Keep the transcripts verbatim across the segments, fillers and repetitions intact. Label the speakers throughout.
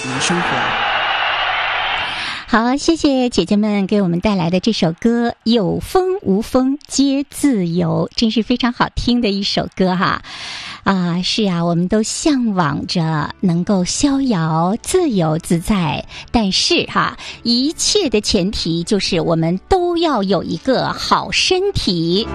Speaker 1: 们生活。
Speaker 2: 好，谢谢姐姐们给我们带来的这首歌《有风无风皆自由》，真是非常好听的一首歌哈。啊，是啊，我们都向往着能够逍遥自由自在，但是哈，一切的前提就是我们都要有一个好身体。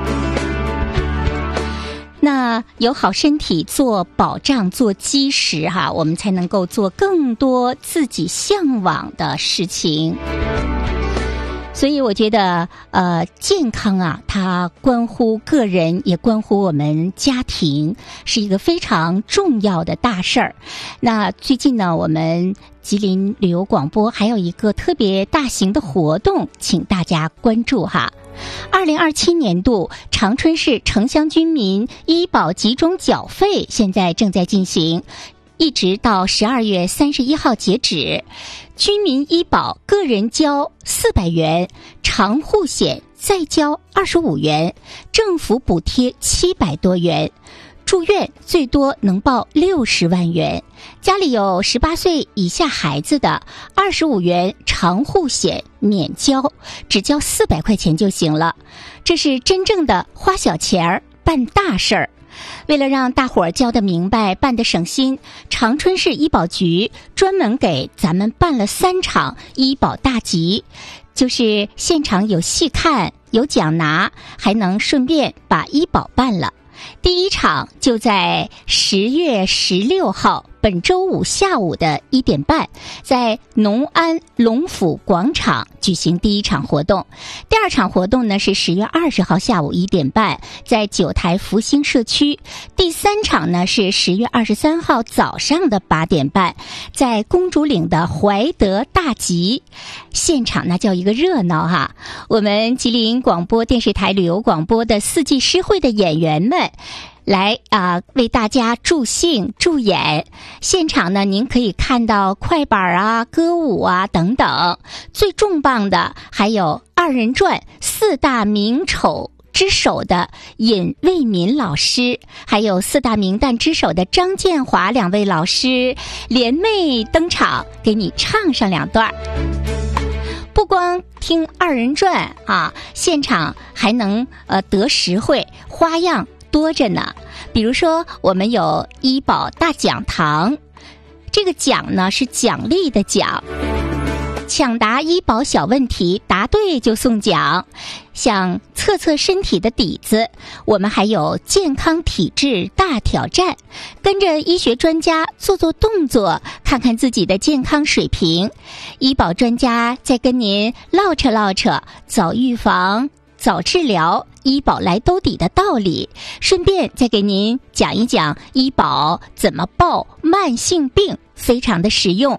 Speaker 2: 那有好身体做保障做基石哈，我们才能够做更多自己向往的事情。所以我觉得呃，健康啊，它关乎个人，也关乎我们家庭，是一个非常重要的大事儿。那最近呢，我们吉林旅游广播还有一个特别大型的活动，请大家关注哈。二零二七年度长春市城乡居民医保集中缴费现在正在进行，一直到十二月三十一号截止。居民医保个人交四百元，长户险再交二十五元，政府补贴七百多元。住院最多能报六十万元，家里有十八岁以下孩子的二十五元长户险免交，只交四百块钱就行了。这是真正的花小钱儿办大事儿。为了让大伙儿交得明白，办得省心，长春市医保局专门给咱们办了三场医保大集，就是现场有戏看，有奖拿，还能顺便把医保办了。第一场就在十月十六号本周五下午的一点半，在农安龙府广场举行第一场活动。第二场活动呢是十月二十号下午一点半，在九台福兴社区。第三场呢是十月二十三号早上的八点半，在公主岭的怀德大集。现场那叫一个热闹哈！我们吉林广播电视台旅游广播的四季诗会的演员们来啊、呃，为大家助兴助演。现场呢，您可以看到快板啊、歌舞啊等等。最重磅的还有二人转四大名丑之首的尹卫民老师，还有四大名旦之首的张建华两位老师联袂登场，给你唱上两段。不光听二人转啊，现场还能呃得实惠，花样多着呢。比如说我们有医保大讲堂，这个奖呢是奖励的奖，抢答医保小问题，答对就送奖。想测测身体的底子，我们还有健康体质大挑战，跟着医学专家做做动作，看看自己的健康水平。医保专家再跟您唠扯唠扯早预防早治疗医保来兜底的道理，顺便再给您讲一讲医保怎么报慢性病，非常的实用。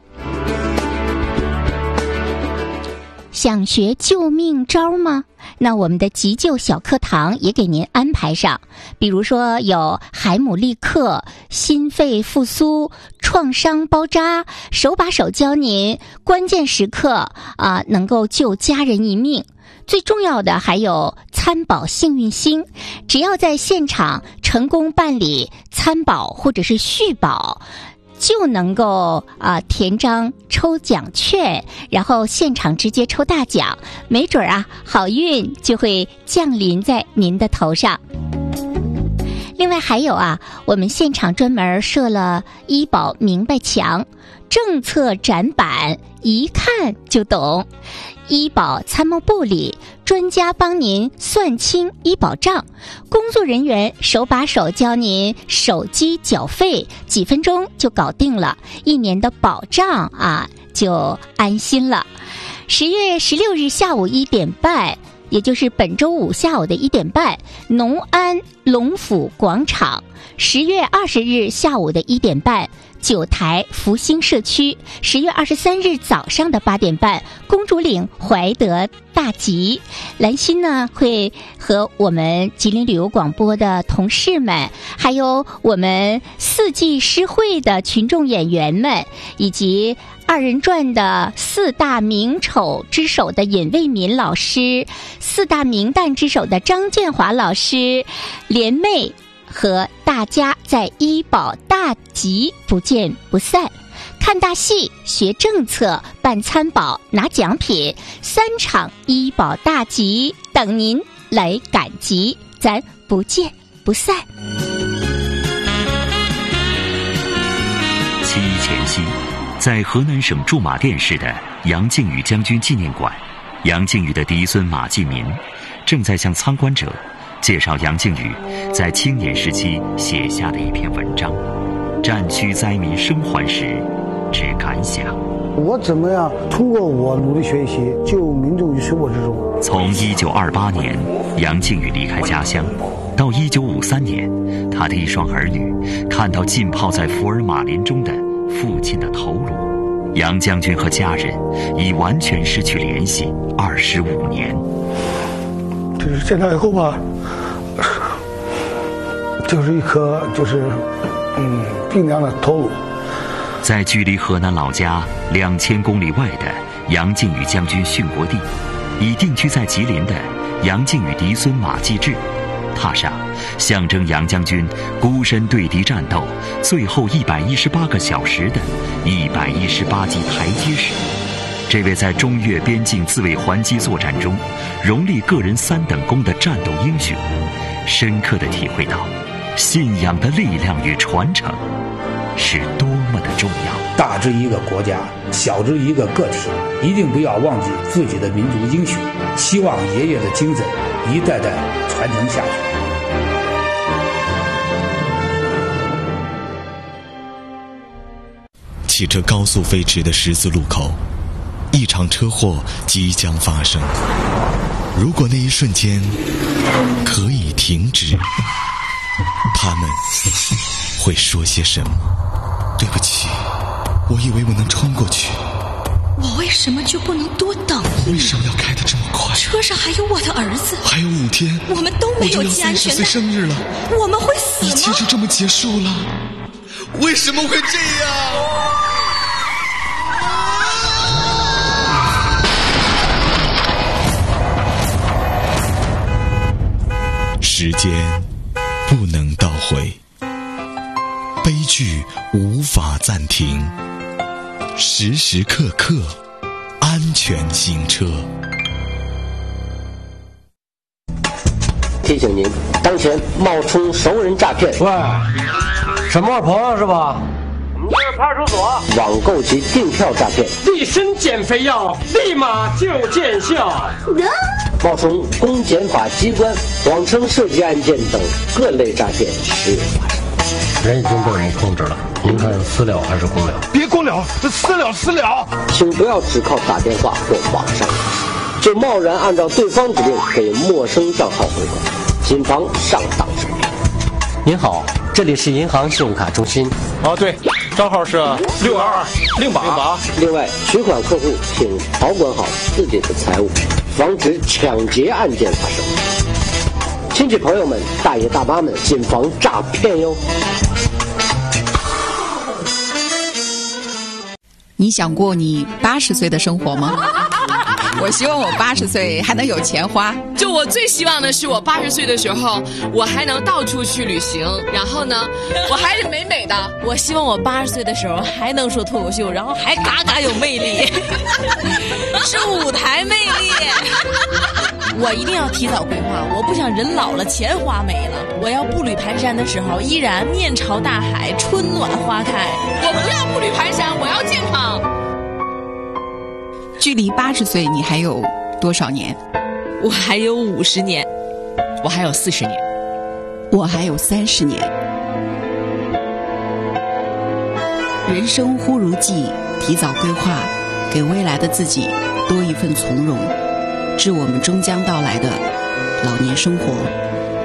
Speaker 2: 想学救命招吗？那我们的急救小课堂也给您安排上，比如说有海姆立克、心肺复苏、创伤包扎，手把手教您关键时刻啊、呃、能够救家人一命。最重要的还有参保幸运星，只要在现场成功办理参保或者是续保，就能够啊、呃、填张抽奖券，然后现场直接抽大奖，没准啊好运就会降临在您的头上。另外还有啊，我们现场专门设了医保明白墙，政策展板，一看就懂。医保参谋部里，专家帮您算清医保账，工作人员手把手教您手机缴费，几分钟就搞定了，一年的保障啊就安心了。十月十六日下午一点半，也就是本周五下午的一点半，农安龙府广场；十月二十日下午的一点半，九台福兴社区；十月二十三日早上的八点半，公主岭怀德大集。兰心呢会和我们吉林旅游广播的同事们，还有我们四季诗会的群众演员们，以及二人转的四大名丑之首的尹卫民老师，四大名旦之首的张建华老师，联袂和大家在医保大集不见不散。看大戏、学政策、办参保、拿奖品，三场医保大集等您来赶集，咱不见不散。
Speaker 1: 七一前夕，在河南省驻马店市的杨靖宇将军纪念馆，杨靖宇的嫡孙马继民正在向参观者介绍杨靖宇在青年时期写下的一篇文章《战区灾民生还时之感想》。
Speaker 3: 我怎么样通过我努力学习，救民众于水火之中。
Speaker 1: 从一九二八年杨靖宇离开家乡，到一九五三年，他的一双儿女看到浸泡在福尔马林中的父亲的头颅，杨将军和家人已完全失去联系二十五年。
Speaker 3: 就是见到以后吧，就是一颗就是嗯冰凉的头颅。
Speaker 1: 在距离河南老家两千公里外的杨靖宇将军殉国地，已定居在吉林的杨靖宇嫡孙马继志，踏上象征杨将军孤身对敌战斗最后一百一十八个小时的一百一十八级台阶时，这位在中越边境自卫还击作战中荣立个人三等功的战斗英雄，深刻地体会到信仰的力量与传承是多么的重要。
Speaker 4: 大至一个国家，小至一个个体，一定不要忘记自己的民族英雄，希望爷爷的精神一代代传承下去。
Speaker 5: 汽车高速飞驰的十字路口，一场车祸即将发生。如果那一瞬间可以停止，他们会说些什么？对不起，我以为我能冲过去。
Speaker 6: 我为什么就不能多等一秒？
Speaker 5: 为什么要开得这么快？
Speaker 6: 车上还有我的儿子，
Speaker 5: 还有五天，
Speaker 6: 我们都没有系安全带。
Speaker 5: 我就要三十岁生日了，
Speaker 6: 我们会死吗？
Speaker 5: 一切就这么结束了？为什么会这样？时间不能倒回，悲剧无法暂停，时时刻刻安全行车。
Speaker 7: 提醒您，当前冒充熟人诈骗。
Speaker 8: 喂，什么朋友是吧？
Speaker 9: 我们这是派出所。
Speaker 7: 网购及订票诈骗。
Speaker 9: 立身减肥药，立马就见效。
Speaker 7: 冒充公检法机关，谎称涉及案件等各类诈骗时有发生。
Speaker 8: 人已经被我们控制了，您看私了还是公了？
Speaker 3: 别公了，私了私了。
Speaker 7: 请不要只靠打电话或网上就贸然按照对方指令给陌生账号汇款，谨防上当受骗。
Speaker 8: 您好，这里是银行信用卡中心。
Speaker 9: 哦，对，账号是六二二零八零八。
Speaker 7: 另外，取款客户请保管好自己的财物，防止抢劫案件发生。亲戚朋友们、大爷大妈们，谨防诈骗哟。
Speaker 10: 你想过你八十岁的生活吗？我希望我八十岁还能有钱花。
Speaker 11: 就我最希望的是，我八十岁的时候，我还能到处去旅行，然后呢，我还是美美的。
Speaker 12: 我希望我八十岁的时候还能说脱口秀，然后还嘎嘎有魅力，是舞台魅力。我一定要提早规划，我不想人老了钱花没了。我要步履蹒跚的时候，依然面朝大海，春暖花开。
Speaker 11: 我不要步履蹒跚，我要健康。
Speaker 10: 距离八十岁你还有多少年？
Speaker 12: 我还有五十年，我还有四十年，
Speaker 10: 我还有三十年。人生忽如寄，提早规划，给未来的自己多一份从容，致我们终将到来的老年生活